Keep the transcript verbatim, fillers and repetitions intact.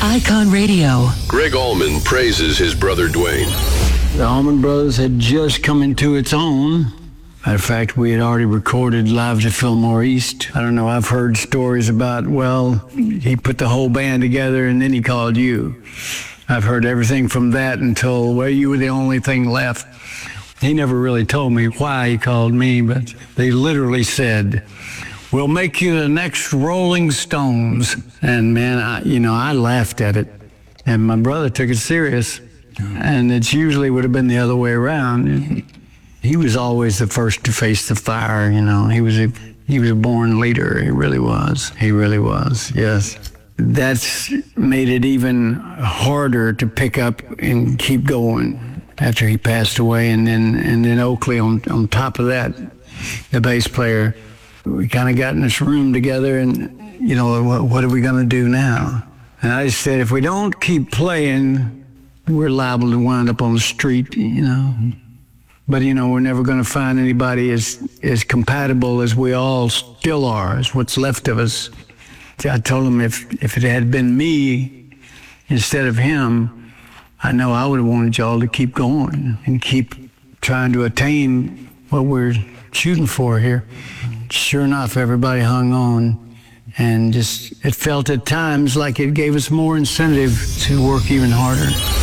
Icon Radio. Greg Allman praises his brother Dwayne. The Allman Brothers had just come into its own. Matter of fact, we had already recorded Live to Fillmore East. I don't know, I've heard stories about, well, he put the whole band together and then he called you. I've heard everything from that until, well, you were the only thing left. He never really told me why he called me, but they literally said, we'll make you the next Rolling Stones. And man, I, you know, I laughed at it. And my brother took it serious. And it usually would have been the other way around. He was always the first to face the fire, you know. He was a, he was a born leader. He really was. He really was, yes. That's made it even harder to pick up and keep going after he passed away. And then and then Oakley on, on top of that, the bass player, we kind of got in this room together and, you know, what, what are we going to do now? And I just said, if we don't keep playing, we're liable to wind up on the street, you know. But, you know, we're never going to find anybody as, as compatible as we all still are, as what's left of us. I told him if, if it had been me instead of him, I know I would have wanted y'all to keep going and keep trying to attain what we're shooting for here. Sure enough, everybody hung on. And just, it felt at times like it gave us more incentive to work even harder.